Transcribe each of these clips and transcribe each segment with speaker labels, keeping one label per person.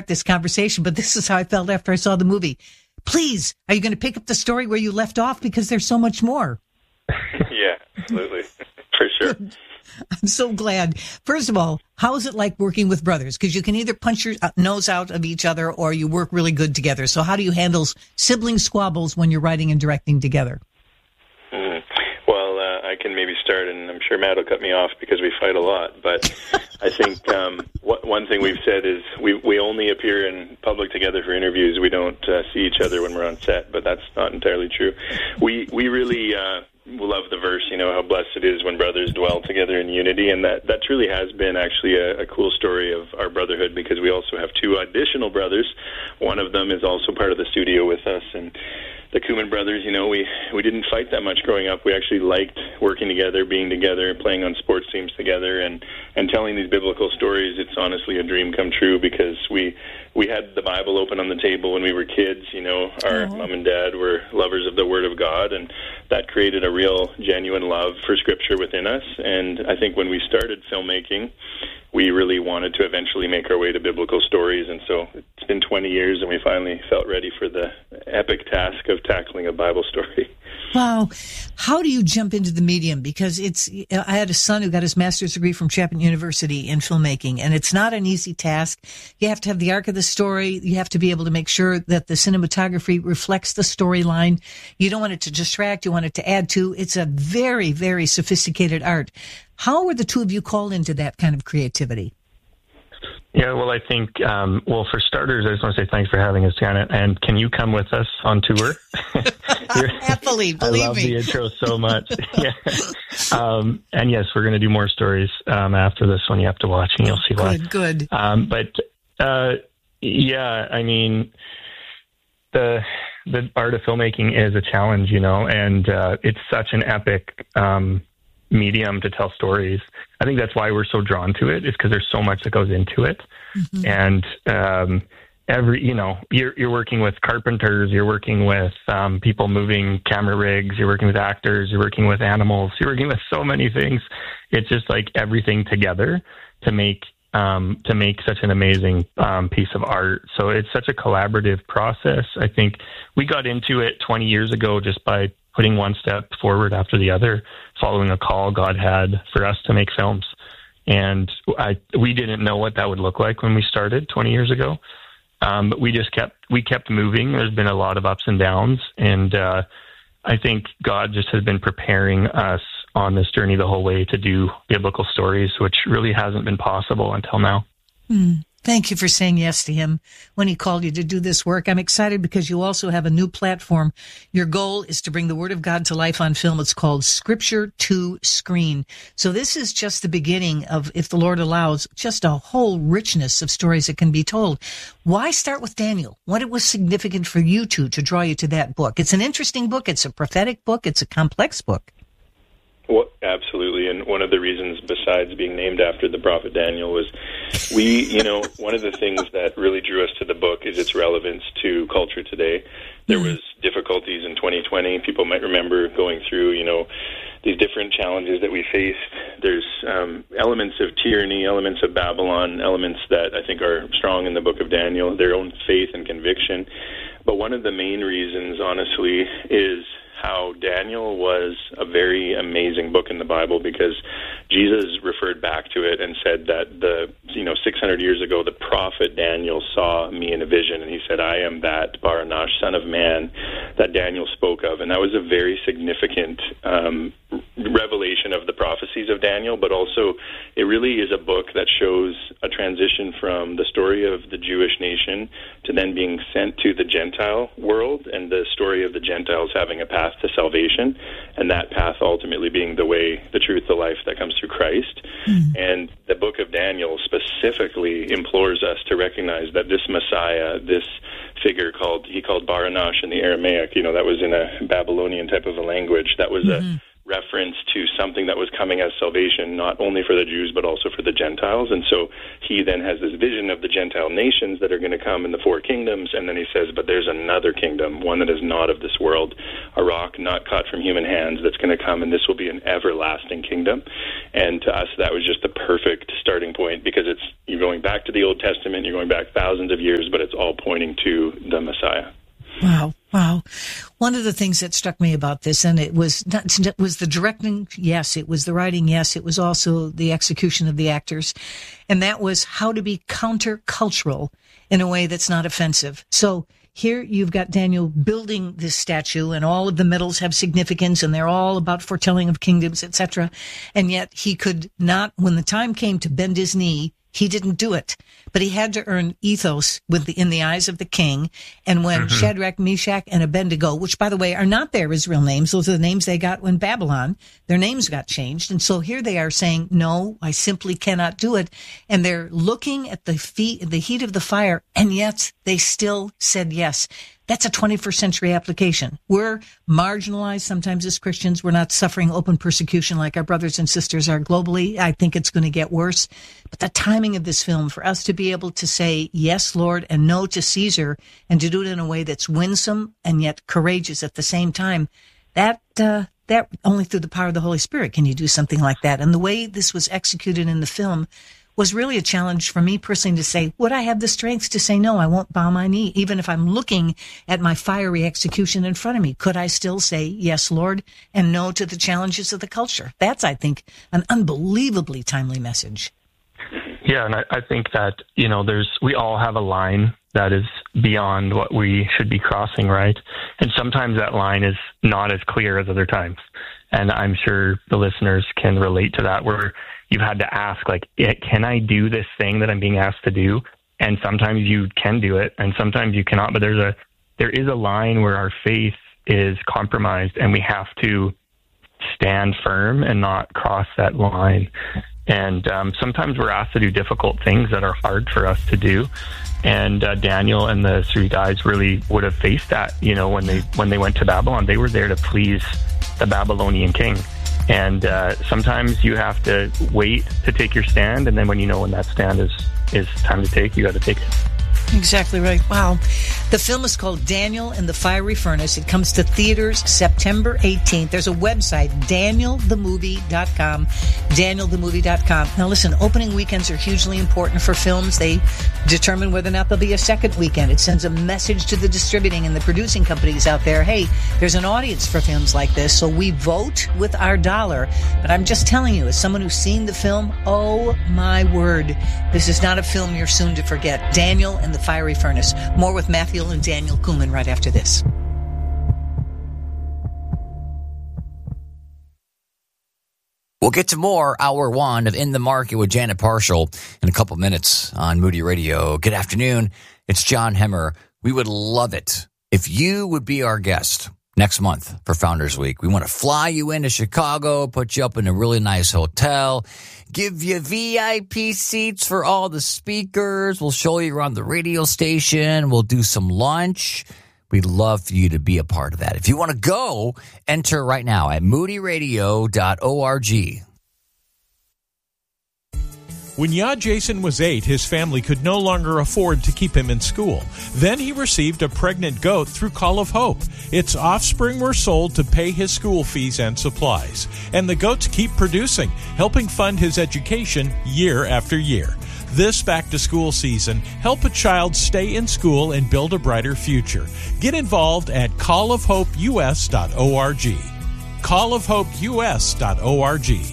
Speaker 1: this conversation, but this is how I felt after I saw the movie. Please, are you going to pick up the story where you left off? Because there's so much more.
Speaker 2: Yeah, absolutely. For sure.
Speaker 1: I'm so glad. First of all, how is it like working with brothers? Because you can either punch your nose out of each other or you work really good together. So how do you handle sibling squabbles when you're writing and directing together?
Speaker 2: Well, I can maybe start, and I'm sure Matt will cut me off because we fight a lot. But I think one thing we've said is we only appear in public together for interviews. We don't see each other when we're on set, but that's not entirely true. We really love the verse, how blessed it is when brothers dwell together in unity, and that truly has been actually a cool story of our brotherhood, because we also have two additional brothers. One of them is also part of the studio with us, and the Kuman brothers, we didn't fight that much growing up. We actually liked working together, being together, playing on sports teams together, and telling these biblical stories. It's honestly a dream come true, because we had the Bible open on the table when we were kids. Our mom and dad were lovers of the Word of God, and that created a real, genuine love for Scripture within us. And I think when we started filmmaking, we really wanted to eventually make our way to biblical stories. And so it's been 20 years, and we finally felt ready for the epic task of tackling a Bible story.
Speaker 1: Wow. How do you jump into the medium? Because I had a son who got his master's degree from Chapman University in filmmaking, and it's not an easy task. You have to have the arc of the story. You have to be able to make sure that the cinematography reflects the storyline. You don't want it to distract. You want it to add to. It's a very, very sophisticated art. How were the two of you called into that kind of creativity?
Speaker 3: Yeah, well, I think, for starters, I just want to say thanks for having us, Janet. And can you come with us on tour?
Speaker 1: Happily, believe me.
Speaker 3: I love the intro so much. Yeah. And yes, we're going to do more stories after this one. You have to watch, and you'll see why.
Speaker 1: Good.
Speaker 3: Yeah, I mean, the art of filmmaking is a challenge, and it's such an epic medium to tell stories. I think that's why we're so drawn to it, is because there's so much that goes into it. Mm-hmm. And you're working with carpenters, you're working with people moving camera rigs, you're working with actors, you're working with animals, you're working with so many things. It's just like everything together to make such an amazing piece of art. So it's such a collaborative process. I think we got into it 20 years ago just by putting one step forward after the other, following a call God had for us to make films. And we didn't know what that would look like when we started 20 years ago. But we kept moving. There's been a lot of ups and downs. And I think God just has been preparing us on this journey the whole way to do biblical stories, which really hasn't been possible until now.
Speaker 1: Thank you for saying yes to him when he called you to do this work. I'm excited because you also have a new platform. Your goal is to bring the Word of God to life on film. It's called Scripture to Screen. So this is just the beginning of, if the Lord allows, just a whole richness of stories that can be told. Why start with Daniel? What was significant for you two to draw you to that book? It's an interesting book. It's a prophetic book. It's a complex book.
Speaker 2: Well, absolutely. And one of the reasons, besides being named after the prophet Daniel, was one of the things that really drew us to the book is its relevance to culture today. There was difficulties in 2020. People might remember going through, these different challenges that we faced. There's elements of tyranny, elements of Babylon, elements that I think are strong in the book of Daniel, their own faith and conviction. But one of the main reasons, honestly, is how Daniel was a very amazing book in the Bible, because Jesus referred back to it and said that 600 years ago, the prophet Daniel saw me in a vision, and he said, I am that Baranash, son of man, that Daniel spoke of. And that was a very significant revelation of the prophecies of Daniel, but also it really is a book that shows a transition from the story of the Jewish nation to then being sent to the Gentile world, and the story of the Gentiles having a path to salvation, and that path ultimately being the way, the truth, the life that comes through Christ. And the book of Daniel specifically implores us to recognize that this Messiah, this figure he called Baranash in the Aramaic, that was in a Babylonian type of a language, that was a reference to something that was coming as salvation, not only for the Jews, but also for the Gentiles. And so he then has this vision of the Gentile nations that are going to come in the four kingdoms, and then he says, but there's another kingdom, one that is not of this world, a rock not cut from human hands that's going to come, and this will be an everlasting kingdom. And to us, that was just the perfect starting point, because you're going back to the Old Testament, you're going back thousands of years, but it's all pointing to the Messiah.
Speaker 1: Wow. One of the things that struck me about this, and it was the directing, yes, it was the writing, yes, it was also the execution of the actors, and that was how to be countercultural in a way that's not offensive. So here you've got Daniel building this statue, and all of the metals have significance, and they're all about foretelling of kingdoms, etc. And yet he could not, when the time came to bend his knee, he didn't do it, but he had to earn ethos in the eyes of the king. And when Shadrach, Meshach, and Abednego, which, by the way, are not their Israel names, those are the names they got when Babylon, their names got changed. And so here they are saying, no, I simply cannot do it. And they're looking at the heat of the fire, and yet they still said yes. That's a 21st century application. We're marginalized sometimes as Christians. We're not suffering open persecution like our brothers and sisters are globally. I think it's going to get worse. But the timing of this film, for us to be able to say yes, Lord, and no to Caesar, and to do it in a way that's winsome and yet courageous at the same time, that only through the power of the Holy Spirit can you do something like that. And the way this was executed in the film was really a challenge for me personally to say, would I have the strength to say, no, I won't bow my knee, even if I'm looking at my fiery execution in front of me? Could I still say, yes, Lord, and no to the challenges of the culture? That's, I think, an unbelievably timely message.
Speaker 3: Yeah, and I think that, we all have a line that is beyond what we should be crossing, right? And sometimes that line is not as clear as other times. And I'm sure the listeners can relate to that, where you've had to ask, can I do this thing that I'm being asked to do? And sometimes you can do it, and sometimes you cannot. But there is a line where our faith is compromised, and we have to stand firm and not cross that line. And sometimes we're asked to do difficult things that are hard for us to do. And Daniel and the three guys really would have faced that. When they went to Babylon, they were there to please the Babylonian king. And sometimes you have to wait to take your stand, and then when that stand is time to take, you got to take it.
Speaker 1: Exactly right. Wow. The film is called Daniel and the Fiery Furnace. It comes to theaters September 18th. There's a website, danielthemovie.com, danielthemovie.com. Now listen, opening weekends are hugely important for films. They determine whether or not there'll be a second weekend. It sends a message to the distributing and the producing companies out there, hey, there's an audience for films like this, so we vote with our dollar. But I'm just telling you, as someone who's seen the film, oh my word, this is not a film you're soon to forget. Daniel and the Fiery Furnace. More with Matthew and Daniel Kuhlman right after this.
Speaker 4: We'll get to more Hour 1 of In the Market with Janet Parshall in a couple minutes on Moody Radio. Good afternoon. It's John Hemmer. We would love it if you would be our guest next month for Founders Week. We want to fly you into Chicago, put you up in a really nice hotel, give you VIP seats for all the speakers. We'll show you around the radio station. We'll do some lunch. We'd love for you to be a part of that. If you want to go, enter right now at moodyradio.org.
Speaker 5: When Yad Jason was 8, his family could no longer afford to keep him in school. Then he received a pregnant goat through Call of Hope. Its offspring were sold to pay his school fees and supplies. And the goats keep producing, helping fund his education year after year. This back-to-school season, help a child stay in school and build a brighter future. Get involved at callofhopeus.org. callofhopeus.org.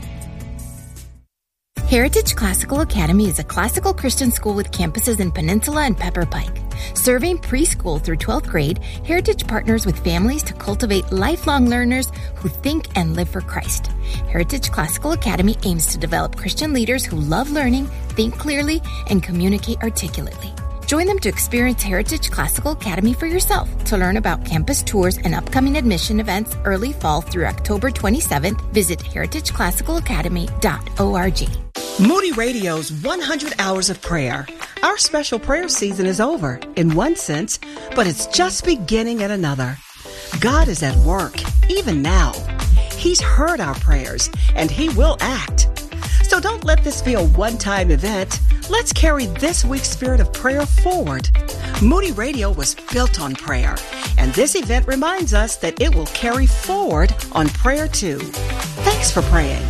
Speaker 6: Heritage Classical Academy is a classical Christian school with campuses in Peninsula and Pepper Pike. Serving preschool through 12th grade, Heritage partners with families to cultivate lifelong learners who think and live for Christ. Heritage Classical Academy aims to develop Christian leaders who love learning, think clearly, and communicate articulately. Join them to experience Heritage Classical Academy for yourself. To learn about campus tours and upcoming admission events early fall through October 27th, visit heritageclassicalacademy.org.
Speaker 7: Moody Radio's 100 Hours of Prayer. Our special prayer season is over, in one sense, but it's just beginning in another. God is at work, even now. He's heard our prayers, and He will act. So don't let this be a one-time event. Let's carry this week's spirit of prayer forward. Moody Radio was built on prayer, and this event reminds us that it will carry forward on prayer too. Thanks for praying.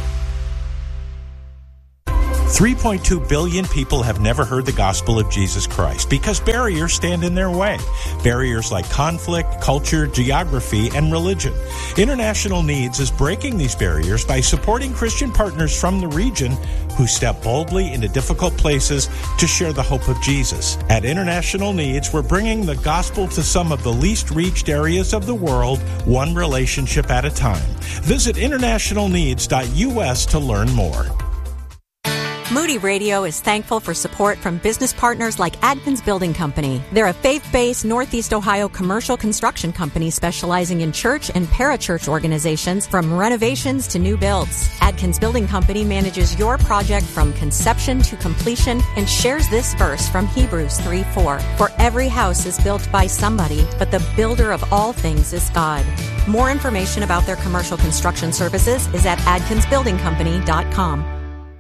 Speaker 5: 3.2 billion people have never heard the gospel of Jesus Christ because barriers stand in their way. Barriers like conflict, culture, geography, and religion. International Needs is breaking these barriers by supporting Christian partners from the region who step boldly into difficult places to share the hope of Jesus. At International Needs, we're bringing the gospel to some of the least reached areas of the world, one relationship at a time. Visit internationalneeds.us to learn more.
Speaker 8: Moody Radio is thankful for support from business partners like Adkins Building Company. They're a faith-based Northeast Ohio commercial construction company specializing in church and parachurch organizations from renovations to new builds. Adkins Building Company manages your project from conception to completion and shares this verse from Hebrews 3:4. For every house is built by somebody, but the builder of all things is God. More information about their commercial construction services is at adkinsbuildingcompany.com.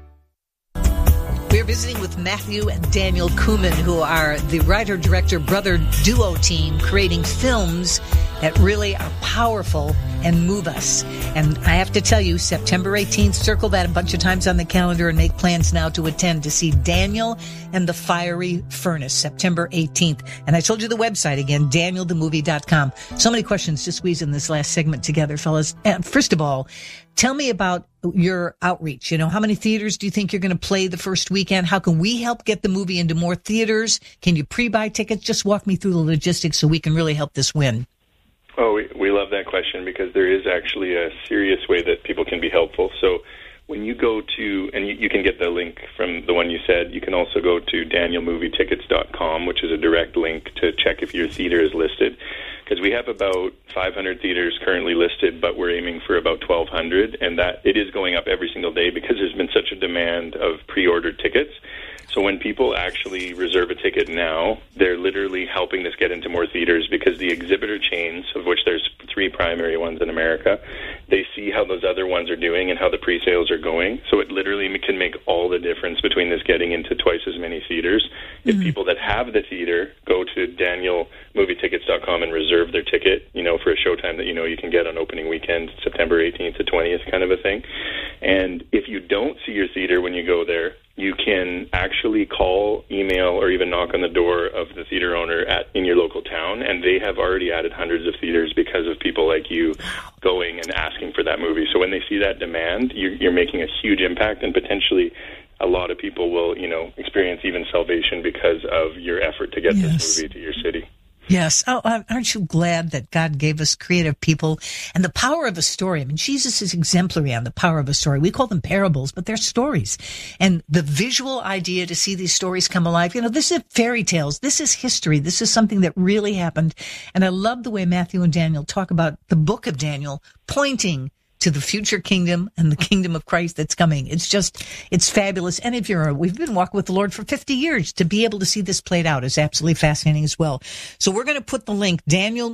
Speaker 1: We're visiting with Matthew and Daniel Kuhlman, who are the writer-director brother duo team creating films that really are powerful and move us. And I have to tell you, September 18th, circle that a bunch of times on the calendar and make plans now to attend to see Daniel and the Fiery Furnace, September 18th. And I told you the website again, danielthemovie.com. So many questions to squeeze in this last segment together, fellas. And first of all, tell me about your outreach. You know, how many theaters do you think you're going to play the first weekend? How can we help get the movie into more theaters? Can you pre-buy tickets? Just walk me through the logistics so we can really help this win.
Speaker 2: Oh, we love that question because there is actually a serious way that people can be helpful. So when you go to, and you can get the link from the one you said, you can also go to danielmovietickets.com, which is a direct link to check if your theater is listed. Because we have about 500 theaters currently listed, but we're aiming for about 1,200, and that it is going up every single day because there's been such a demand of pre-ordered tickets. So when people actually reserve a ticket now, they're literally helping us get into more theaters because the exhibitor chains, of which there's 3 primary ones in America, they see how those other ones are doing and how the pre-sales are going. So it literally can make all the difference between this getting into twice as many theaters. If people that have the theater go to danielmovietickets.com and reserve their ticket, you know, for a showtime that you know you can get on opening weekend, September 18th to 20th kind of a thing. And if you don't see your theater when you go there, you can actually call, email, or even knock on the door of the theater owner in your local town, and they have already added hundreds of theaters because of people like you going and asking for that movie. So when they see that demand, you're making a huge impact, and potentially a lot of people will, you know, experience even salvation because of your effort to get this movie to your city.
Speaker 1: Yes. Oh, aren't you glad that God gave us creative people and the power of a story? I mean, Jesus is exemplary on the power of a story. We call them parables, but they're stories. And the visual idea to see these stories come alive, you know, this is fairy tales. This is history. This is something that really happened. And I love the way Matthew and Daniel talk about the book of Daniel pointing to the future kingdom and the kingdom of Christ that's coming. It's fabulous. And if we've been walking with the Lord for 50 years, to be able to see this played out is absolutely fascinating as well. So we're going to put the link,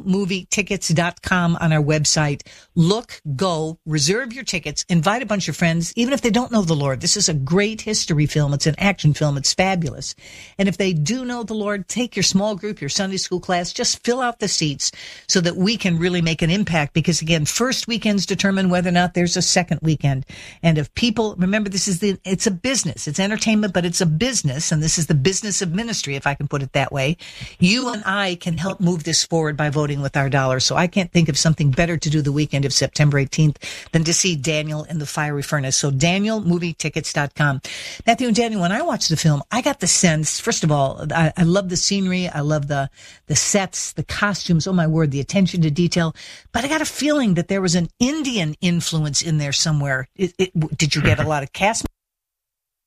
Speaker 1: danielmovietickets.com, on our website. Look, go, reserve your tickets, invite a bunch of friends, even if they don't know the Lord. This is a great history film. It's an action film. It's fabulous. And if they do know the Lord, take your small group, your Sunday school class, just fill out the seats so that we can really make an impact. Because again, first weekends determine whether or not there's a second weekend. And if people, remember, it's a business. It's entertainment, but it's a business. And this is the business of ministry, if I can put it that way. You and I can help move this forward by voting with our dollars. So I can't think of something better to do the weekend of September 18th than to see Daniel in the Fiery Furnace. So danielmovietickets.com. Matthew and Daniel, when I watched the film, I got the sense, first of all, I love the scenery. I love the sets, the costumes. Oh my word, the attention to detail. But I got a feeling that there was an Indian influence in there somewhere. Did you get a lot of cast